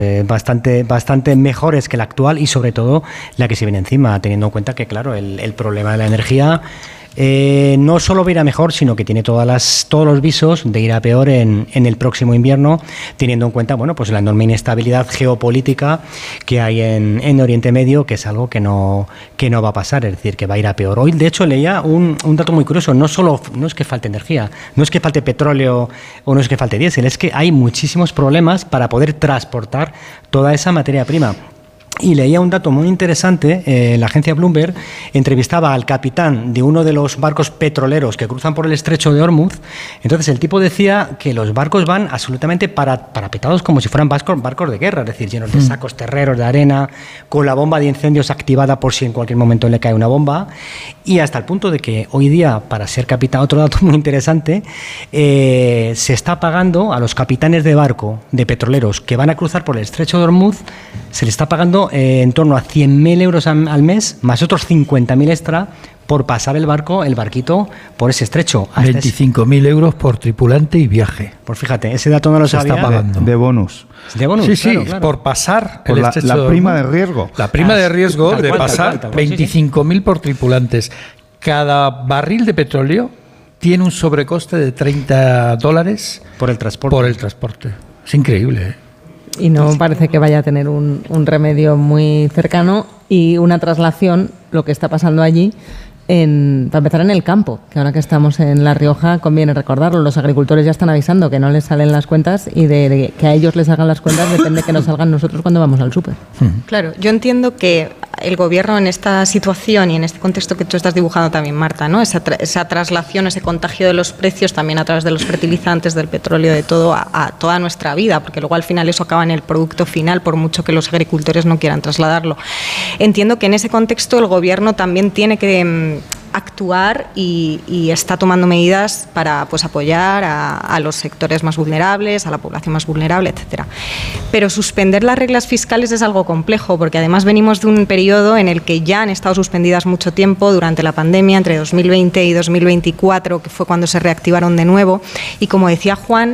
bastante mejores que la actual y sobre todo la que se viene encima, teniendo en cuenta que, claro, el problema de la energía no solo va a ir a mejor, sino que tiene todos los visos de ir a peor en el próximo invierno, teniendo en cuenta, bueno, pues la enorme inestabilidad geopolítica que hay en Oriente Medio, que es algo que no va a pasar, es decir, que va a ir a peor. Hoy, de hecho, leía un dato muy curioso, no es que falte energía, no es que falte petróleo o no es que falte diésel, es que hay muchísimos problemas para poder transportar toda esa materia prima. Y leía un dato muy interesante, la agencia Bloomberg entrevistaba al capitán de uno de los barcos petroleros que cruzan por el estrecho de Hormuz. Entonces el tipo decía que los barcos van absolutamente parapetados como si fueran barcos de guerra, es decir, llenos de sacos terreros, de arena, con la bomba de incendios activada por si en cualquier momento le cae una bomba, y hasta el punto de que hoy día, para ser capitán, otro dato muy interesante, se está pagando a los capitanes de barco, de petroleros, que van a cruzar por el estrecho de Hormuz, se les está pagando en torno a 100.000 euros al mes, más otros 50.000 extra por pasar el barquito por ese estrecho. 25.000 euros por tripulante y viaje. Pues fíjate, ese dato no lo sabía. Está pagando. De bonus. ¿De bonus? Sí, claro. Por pasar por el estrecho la prima de riesgo. La prima de riesgo tal de cual, pasar tal cual, 25.000 por tripulantes. Cada barril de petróleo tiene un sobrecoste de $30 por el transporte. Es increíble, ¿eh? Y no parece que vaya a tener un remedio muy cercano y una traslación, lo que está pasando allí, para empezar en el campo, que ahora que estamos en La Rioja conviene recordarlo, los agricultores ya están avisando que no les salen las cuentas y de que a ellos les salgan las cuentas depende que nos salgan nosotros cuando vamos al súper. Claro, yo entiendo que el gobierno en esta situación y en este contexto que tú estás dibujando también, Marta, ¿no? Esa traslación, ese contagio de los precios también a través de los fertilizantes, del petróleo, de todo a toda nuestra vida, porque luego al final eso acaba en el producto final, por mucho que los agricultores no quieran trasladarlo. Entiendo que en ese contexto el gobierno también tiene que actuar y está tomando medidas para apoyar a los sectores más vulnerables, a la población más vulnerable, etcétera. Pero suspender las reglas fiscales es algo complejo, porque además venimos de un periodo en el que ya han estado suspendidas mucho tiempo durante la pandemia, entre 2020 y 2024, que fue cuando se reactivaron de nuevo, y como decía Juan,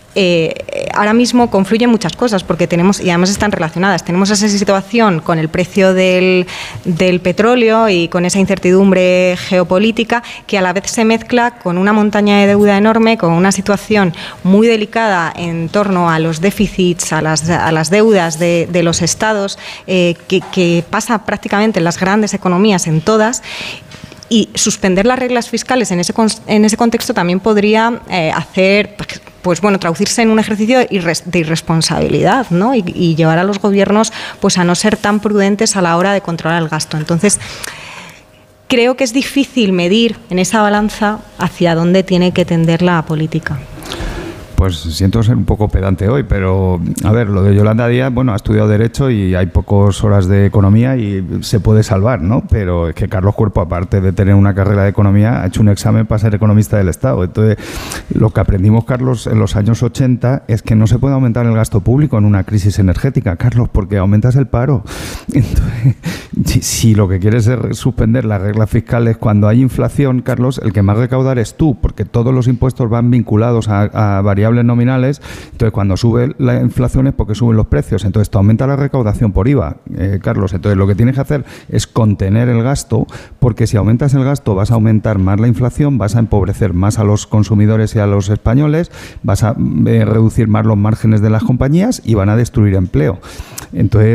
ahora mismo confluyen muchas cosas porque tenemos, y además están relacionadas, tenemos esa situación con el precio del petróleo y con esa incertidumbre geopolítica que a la vez se mezcla con una montaña de deuda enorme, con una situación muy delicada en torno a los déficits, a las deudas de los estados, que pasa prácticamente en las grandes economías, en todas. Y suspender las reglas fiscales en ese contexto también podría traducirse en un ejercicio de irresponsabilidad, ¿no? Y llevar a los gobiernos a no ser tan prudentes a la hora de controlar el gasto. Entonces, creo que es difícil medir en esa balanza hacia dónde tiene que tender la política. Pues siento ser un poco pedante hoy, pero a ver, lo de Yolanda Díaz, ha estudiado Derecho y hay pocas horas de Economía y se puede salvar, ¿no? Pero es que Carlos Cuerpo, aparte de tener una carrera de Economía, ha hecho un examen para ser economista del Estado. Entonces, lo que aprendimos, Carlos, en los años 80 es que no se puede aumentar el gasto público en una crisis energética, Carlos, porque aumentas el paro. Entonces, si lo que quieres es suspender las reglas fiscales cuando hay inflación, Carlos, el que más recaudar es tú, porque todos los impuestos van vinculados a variables nominales. Entonces, cuando sube la inflación es porque suben los precios. Entonces, te aumenta la recaudación por IVA, Carlos. Entonces, lo que tienes que hacer es contener el gasto, porque si aumentas el gasto vas a aumentar más la inflación, vas a empobrecer más a los consumidores y a los españoles, vas a reducir más los márgenes de las compañías y van a destruir empleo. Entonces,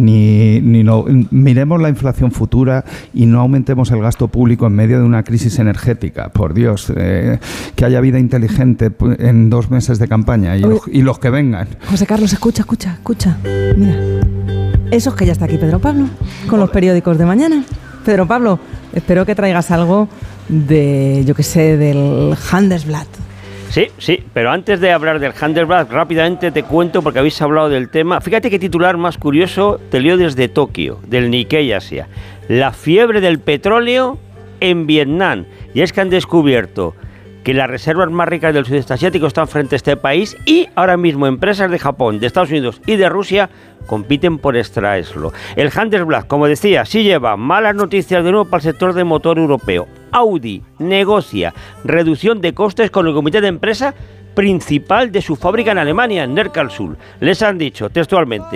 miremos la inflación futura y no aumentemos el gasto público en medio de una crisis energética. Por Dios, que haya vida inteligente en 2 meses de campaña y los que vengan. José Carlos, escucha. Mira, eso es que ya está aquí Pedro Pablo, con los periódicos de mañana. Pedro Pablo, espero que traigas algo del Handelsblatt. Sí, pero antes de hablar del Handelsblatt, rápidamente te cuento, porque habéis hablado del tema. Fíjate qué titular más curioso, te leo desde Tokio, del Nikkei Asia. La fiebre del petróleo en Vietnam. Y es que han descubierto que las reservas más ricas del sudeste asiático están frente a este país y ahora mismo empresas de Japón, de Estados Unidos y de Rusia compiten por extraerlo. El Handelsblatt, como decía, sí lleva malas noticias de nuevo para el sector de motor europeo. Audi negocia reducción de costes con el comité de empresa principal de su fábrica en Alemania, en Neckarsulm. Les han dicho textualmente: